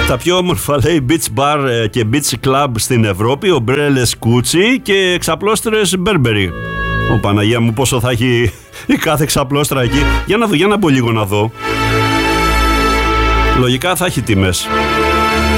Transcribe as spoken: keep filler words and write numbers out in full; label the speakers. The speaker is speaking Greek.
Speaker 1: Τα πιο όμορφα, λέει, beach bar και beach club στην Ευρώπη, ομπρέλες Gucci και εξαπλώστρες Burberry. Ω Παναγία μου, πόσο θα έχει η κάθε εξαπλώστρα εκεί. Για να δω, για να μπω λίγο να δω. Λογικά θα έχει τιμές.